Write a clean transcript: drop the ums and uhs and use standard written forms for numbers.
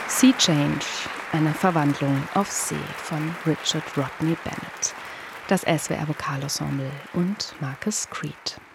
Sea Change, eine Verwandlung auf See von Richard Rodney Bennett. Das SWR Vokalensemble und Marcus Creed.